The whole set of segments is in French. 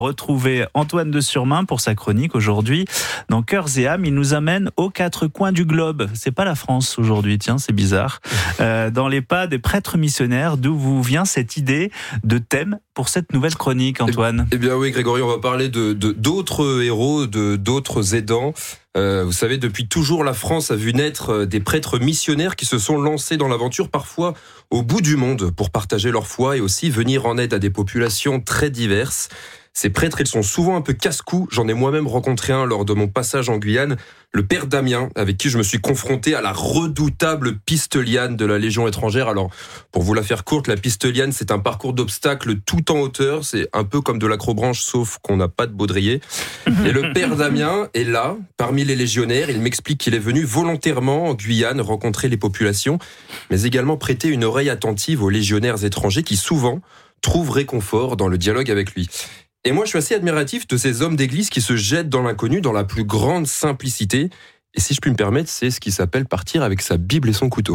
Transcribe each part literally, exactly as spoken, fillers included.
Retrouver Antoine de Surmain pour sa chronique aujourd'hui. Dans Cœurs et âmes, il nous amène aux quatre coins du globe. C'est pas la France aujourd'hui, tiens, c'est bizarre. Euh, dans les pas des prêtres missionnaires, d'où vous vient cette idée de thème pour cette nouvelle chronique, Antoine ? Eh bien oui, Grégory, on va parler de, de d'autres héros, de d'autres aidants. Euh, vous savez, depuis toujours, la France a vu naître des prêtres missionnaires qui se sont lancés dans l'aventure, parfois au bout du monde, pour partager leur foi et aussi venir en aide à des populations très diverses. Ces prêtres, ils sont souvent un peu casse-cou. J'en ai moi-même rencontré un lors de mon passage en Guyane, le père Damien, avec qui je me suis confronté à la redoutable piste liane de la Légion étrangère. Alors, pour vous la faire courte, la piste liane, c'est un parcours d'obstacles tout en hauteur. C'est un peu comme de l'acrobranche, sauf qu'on n'a pas de baudrier. Et le père Damien est là, parmi les légionnaires. Il m'explique qu'il est venu volontairement en Guyane rencontrer les populations, mais également prêter une oreille attentive aux légionnaires étrangers qui, souvent, trouvent réconfort dans le dialogue avec lui. Et moi, je suis assez admiratif de ces hommes d'église qui se jettent dans l'inconnu dans la plus grande simplicité. Et si je puis me permettre, c'est ce qui s'appelle partir avec sa Bible et son couteau.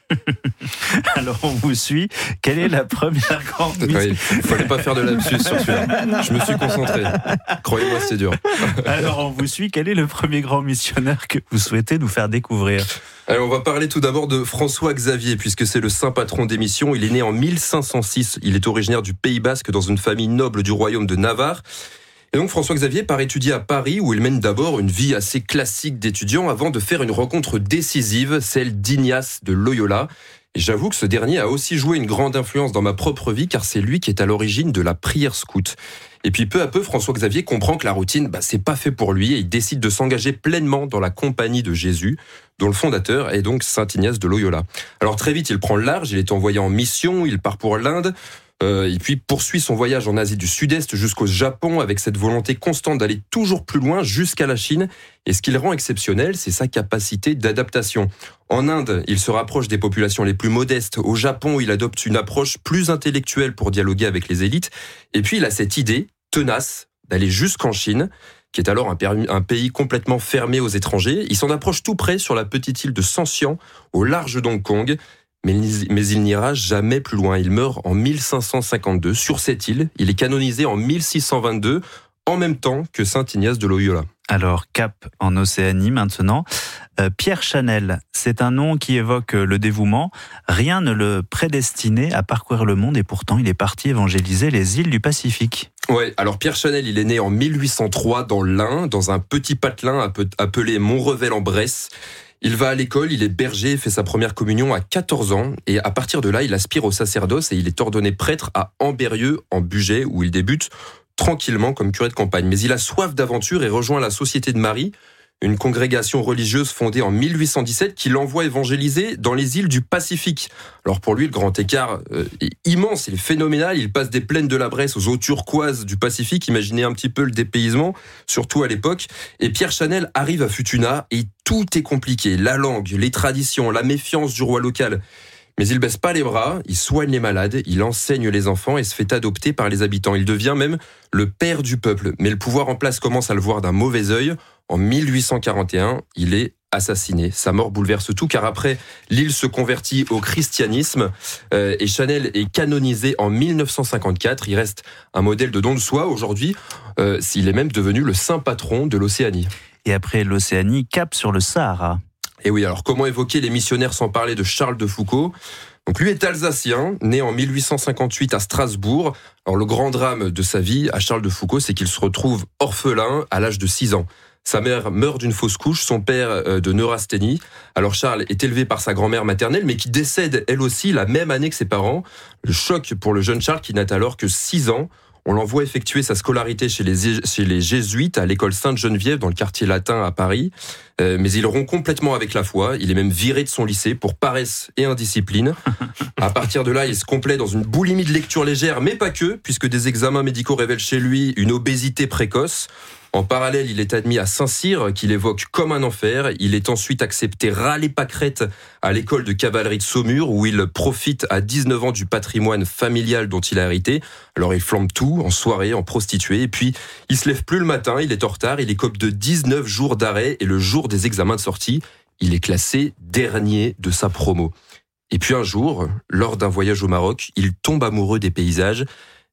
Alors, on vous suit. Quelle est la première grande mission ? Il ne fallait pas faire de lapsus sur celui-là. Je me suis concentré. Croyez-moi, c'est dur. Alors, on vous suit. Quel est le premier grand missionnaire que vous souhaitez nous faire découvrir ? Alors, on va parler tout d'abord de François Xavier, puisque c'est le saint patron des missions. Il est né en mille cinq cent six. Il est originaire du Pays Basque, dans une famille noble du royaume de Navarre. Et donc François Xavier part étudier à Paris, où il mène d'abord une vie assez classique d'étudiant avant de faire une rencontre décisive, celle d'Ignace de Loyola. Et j'avoue que ce dernier a aussi joué une grande influence dans ma propre vie, car c'est lui qui est à l'origine de la prière scout. Et puis peu à peu, François Xavier comprend que la routine, bah, c'est pas fait pour lui, et il décide de s'engager pleinement dans la compagnie de Jésus, dont le fondateur est donc saint Ignace de Loyola. Alors très vite, il prend le large, il est envoyé en mission, il part pour l'Inde, Euh, et puis poursuit son voyage en Asie du Sud-Est jusqu'au Japon avec cette volonté constante d'aller toujours plus loin jusqu'à la Chine. Et ce qui le rend exceptionnel, c'est sa capacité d'adaptation. En Inde, il se rapproche des populations les plus modestes. Au Japon, il adopte une approche plus intellectuelle pour dialoguer avec les élites. Et puis il a cette idée tenace d'aller jusqu'en Chine, qui est alors un, permis, un pays complètement fermé aux étrangers. Il s'en approche tout près sur la petite île de Sancian, au large d'Hong Kong. Mais, mais il n'ira jamais plus loin. Il meurt en mille cinq cent cinquante-deux sur cette île. Il est canonisé en mille six cent vingt-deux, en même temps que saint Ignace de Loyola. Alors, cap en Océanie maintenant. Euh, Pierre Chanel, c'est un nom qui évoque le dévouement. Rien ne le prédestinait à parcourir le monde et pourtant il est parti évangéliser les îles du Pacifique. Ouais, alors Pierre Chanel, il est né en mille huit cent trois dans l'Ain, dans un petit patelin appelé Montrevel en Bresse. Il va à l'école, il est berger, fait sa première communion à quatorze ans et à partir de là, il aspire au sacerdoce et il est ordonné prêtre à Ambérieu, en Bugey, où il débute tranquillement comme curé de campagne. Mais il a soif d'aventure et rejoint la Société de Marie, une congrégation religieuse fondée en mille huit cent dix-sept qui l'envoie évangéliser dans les îles du Pacifique. Alors pour lui, le grand écart euh, est immense, il est phénoménal. Il passe des plaines de la Bresse aux eaux turquoises du Pacifique. Imaginez un petit peu le dépaysement, surtout à l'époque. Et Pierre Chanel arrive à Futuna et tout est compliqué. La langue, les traditions, la méfiance du roi local. Mais il baisse pas les bras, il soigne les malades, il enseigne les enfants et se fait adopter par les habitants. Il devient même le père du peuple. Mais le pouvoir en place commence à le voir d'un mauvais œil. En mille huit cent quarante et un, il est assassiné. Sa mort bouleverse tout car après, l'île se convertit au christianisme euh, et Chanel est canonisé en mille neuf cent cinquante-quatre. Il reste un modèle de don de soi. Aujourd'hui, euh, il est même devenu le saint patron de l'Océanie. Et après l'Océanie, cap sur le Sahara. Et oui, alors comment évoquer les missionnaires sans parler de Charles de Foucault ? Donc lui est alsacien, né en mille huit cent cinquante-huit à Strasbourg. Alors le grand drame de sa vie à Charles de Foucault, c'est qu'il se retrouve orphelin à l'âge de six ans. Sa mère meurt d'une fausse couche, son père de neurasthénie. Alors Charles est élevé par sa grand-mère maternelle, mais qui décède elle aussi la même année que ses parents. Le choc pour le jeune Charles qui n'a alors que six ans. On l'envoie effectuer sa scolarité chez les, chez les jésuites à l'école Sainte-Geneviève dans le quartier latin à Paris. Euh, mais il rompt complètement avec la foi. Il est même viré de son lycée pour paresse et indiscipline. À partir de là, il se complaît dans une boulimie de lecture légère, mais pas que, puisque des examens médicaux révèlent chez lui une obésité précoce. En parallèle, il est admis à Saint-Cyr, qu'il évoque comme un enfer. Il est ensuite accepté râler pâquerette à l'école de cavalerie de Saumur, où il profite à dix-neuf ans du patrimoine familial dont il a hérité. Alors il flambe tout, en soirée, en prostituée, et puis il se lève plus le matin, il est en retard, il écope de dix-neuf jours d'arrêt, et le jour des examens de sortie, il est classé dernier de sa promo. Et puis un jour, lors d'un voyage au Maroc, il tombe amoureux des paysages,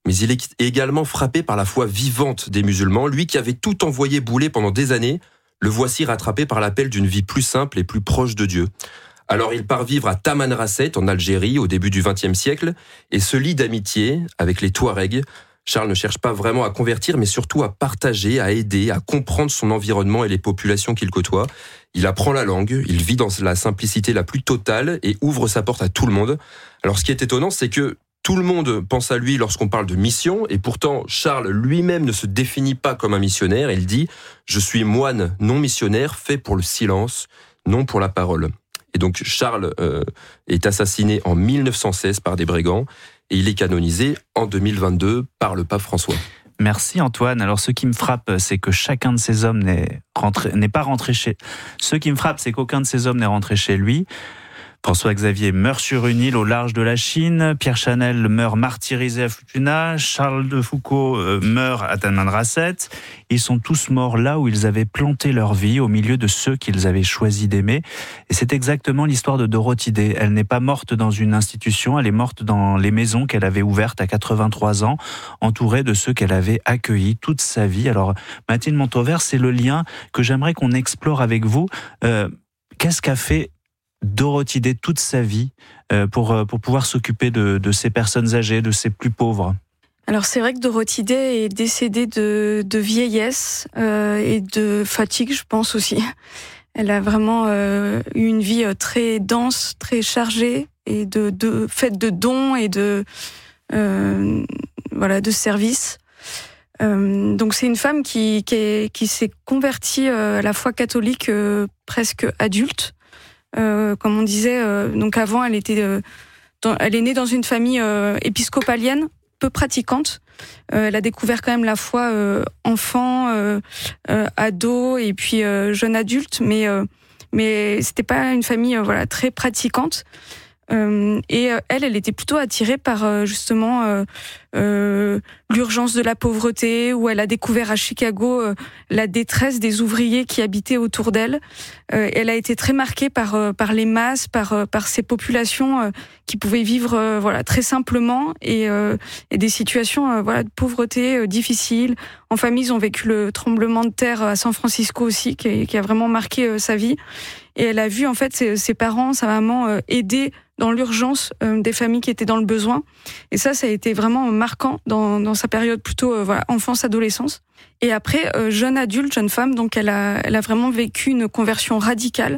mais il est également frappé par la foi vivante des musulmans. Lui qui avait tout envoyé bouler pendant des années, le voici rattrapé par l'appel d'une vie plus simple et plus proche de Dieu. Alors il part vivre à Tamanrasset, en Algérie, au début du vingtième siècle, et se lie d'amitié avec les Touaregs. Charles ne cherche pas vraiment à convertir, mais surtout à partager, à aider, à comprendre son environnement et les populations qu'il côtoie. Il apprend la langue, il vit dans la simplicité la plus totale et ouvre sa porte à tout le monde. Alors ce qui est étonnant, c'est que tout le monde pense à lui lorsqu'on parle de mission, et pourtant Charles lui-même ne se définit pas comme un missionnaire. Il dit « Je suis moine non missionnaire, fait pour le silence, non pour la parole ». Et donc Charles euh, est assassiné en mille neuf cent seize par des brigands, et il est canonisé en deux mille vingt-deux par le pape François. Merci Antoine. Alors ce qui me frappe, c'est que chacun de ces hommes n'est, rentré, n'est pas rentré chez... Ce qui me frappe, c'est qu'aucun de ces hommes n'est rentré chez lui. François-Xavier meurt sur une île au large de la Chine, Pierre Chanel meurt martyrisé à Futuna, Charles de Foucauld meurt à Tamanrasset. Ils sont tous morts là où ils avaient planté leur vie, au milieu de ceux qu'ils avaient choisi d'aimer. Et c'est exactement l'histoire de Dorothidé. Elle n'est pas morte dans une institution, elle est morte dans les maisons qu'elle avait ouvertes à quatre-vingt-trois ans, entourée de ceux qu'elle avait accueillis toute sa vie. Alors Mathilde Montauvert, c'est le lien que j'aimerais qu'on explore avec vous. Euh, qu'est-ce qu'a fait Dorothidé toute sa vie euh, pour, pour pouvoir s'occuper de, de ces personnes âgées, de ces plus pauvres? Alors c'est vrai que Dorothidé est décédée de, de vieillesse euh, et de fatigue, je pense aussi. Elle a vraiment euh, eu une vie très dense, très chargée, et de, de faite de dons et de euh, voilà de services. Euh, donc c'est une femme qui qui, est, qui s'est convertie euh, à la foi catholique euh, presque adulte. Euh, comme on disait, euh, donc avant, elle était, euh, dans, elle est née dans une famille euh, épiscopalienne, peu pratiquante. Euh, elle a découvert quand même la foi euh, enfant, euh, euh, ado et puis euh, jeune adulte, mais euh, mais c'était pas une famille euh, voilà très pratiquante. Euh, et euh, elle, elle était plutôt attirée par euh, justement euh, euh, l'urgence de la pauvreté, où elle a découvert à Chicago euh, la détresse des ouvriers qui habitaient autour d'elle. Euh, elle a été très marquée par euh, par les masses, par euh, par ces populations euh, qui pouvaient vivre euh, voilà très simplement et, euh, et des situations euh, voilà de pauvreté euh, difficiles. En famille, ils ont vécu le tremblement de terre à San Francisco aussi, qui, qui a vraiment marqué euh, sa vie. Et elle a vu en fait ses, ses parents, sa maman euh, aider dans l'urgence euh, des familles qui étaient dans le besoin. Et ça, ça a été vraiment marquant dans, dans sa période plutôt euh, voilà, enfance-adolescence. Et après, euh, jeune adulte, jeune femme, donc elle a, elle a vraiment vécu une conversion radicale,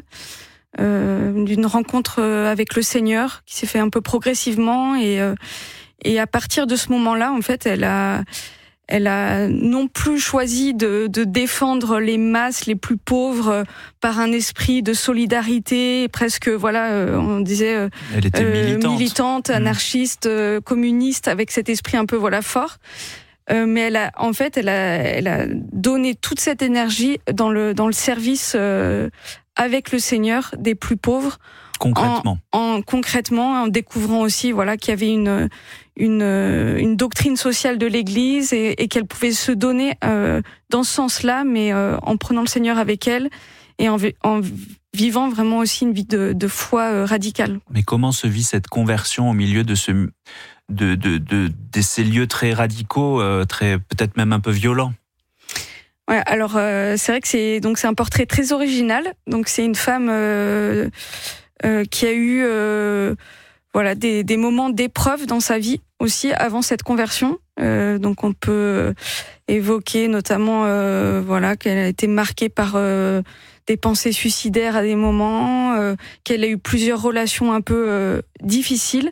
euh, d'une rencontre avec le Seigneur qui s'est fait un peu progressivement. Et, euh, et à partir de ce moment-là, en fait, elle a... Elle a non plus choisi de, de défendre les masses les plus pauvres par un esprit de solidarité, presque, voilà, on disait, elle était militante, euh, militante anarchiste, euh, communiste, avec cet esprit un peu, voilà, fort. Euh, mais elle a, en fait, elle a, elle a donné toute cette énergie dans le, dans le service euh, avec le Seigneur des plus pauvres. Concrètement. En, en, concrètement, en découvrant aussi, voilà, qu'il y avait une, une, une doctrine sociale de l'Église et, et qu'elle pouvait se donner euh, dans ce sens-là, mais euh, en prenant le Seigneur avec elle et en, en vivant vraiment aussi une vie de, de foi euh, radicale. Mais comment se vit cette conversion au milieu de, ce, de, de, de, de ces lieux très radicaux, euh, très, peut-être même un peu violents? Ouais, alors euh, c'est vrai que c'est donc c'est un portrait très original. Donc c'est une femme euh, euh, qui a eu euh, voilà des, des moments d'épreuve dans sa vie aussi avant cette conversion. Euh, donc on peut évoquer notamment euh, voilà qu'elle a été marquée par euh, des pensées suicidaires à des moments, euh, qu'elle a eu plusieurs relations un peu euh, difficiles.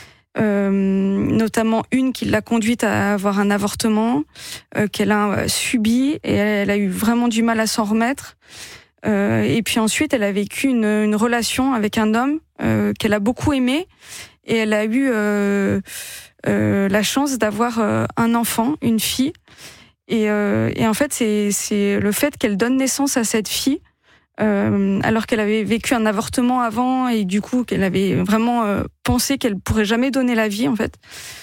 Euh, notamment une qui l'a conduite à avoir un avortement euh, qu'elle a euh, subi et elle, elle a eu vraiment du mal à s'en remettre. Euh, et puis ensuite, elle a vécu une, une relation avec un homme euh, qu'elle a beaucoup aimé et elle a eu euh, euh, la chance d'avoir euh, un enfant, une fille. Et, euh, et en fait, c'est, c'est le fait qu'elle donne naissance à cette fille. Euh, alors qu'elle avait vécu un avortement avant et du coup qu'elle avait vraiment euh, pensé qu'elle pourrait jamais donner la vie en fait.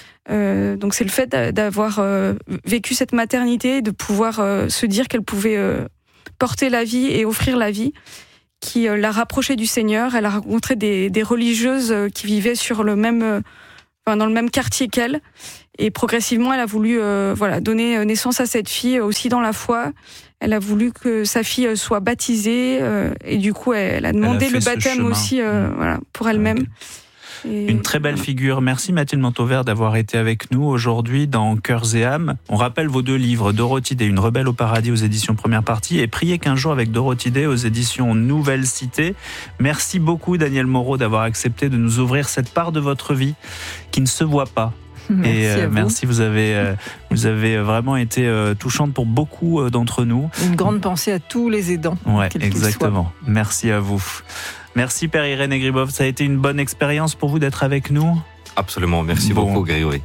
Euh, donc c'est le fait d'avoir euh, vécu cette maternité, de pouvoir euh, se dire qu'elle pouvait euh, porter la vie et offrir la vie, qui euh, l'a rapprochée du Seigneur. Elle a rencontré des, des religieuses qui vivaient sur le même, euh, enfin, dans le même quartier qu'elle. Et progressivement, elle a voulu euh, voilà, donner naissance à cette fille aussi dans la foi. Elle a voulu que sa fille soit baptisée euh, et du coup, elle a demandé elle a le baptême aussi euh, mmh. voilà, pour elle-même. Okay. Et une très belle voilà. figure. Merci Mathilde Manteauvert d'avoir été avec nous aujourd'hui dans Cœurs et âmes. On rappelle vos deux livres, Dorothidée, Une rebelle au paradis aux éditions Première Partie et Prier qu'un jour avec Dorothidée aux éditions Nouvelle Cité. Merci beaucoup Danielle Moreau d'avoir accepté de nous ouvrir cette part de votre vie qui ne se voit pas. Merci et euh, à vous. merci, vous avez, euh, vous avez vraiment été euh, touchante pour beaucoup euh, d'entre nous. Une grande pensée à tous les aidants. Ouais, exactement. Merci à vous. Merci Père Irénée Gribov, ça a été une bonne expérience pour vous d'être avec nous? Absolument, merci bon. beaucoup Grégory.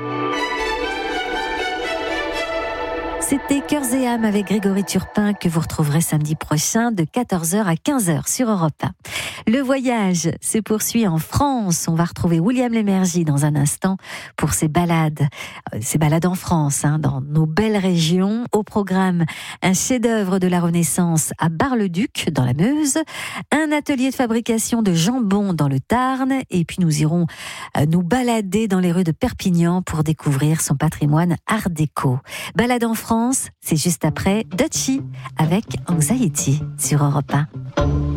C'était Cœurs et âmes avec Grégory Turpin que vous retrouverez samedi prochain de quatorze heures à quinze heures sur Europe un. Le voyage se poursuit en France. On va retrouver William Lémergie dans un instant pour ses balades. Ses balades en France, hein, dans nos belles régions. Au programme, un chef-d'œuvre de la Renaissance à Bar-le-Duc dans la Meuse, un atelier de fabrication de jambon dans le Tarn et puis nous irons nous balader dans les rues de Perpignan pour découvrir son patrimoine art déco. Balade en France, c'est juste après Dutchy avec Anxiety sur Europe un.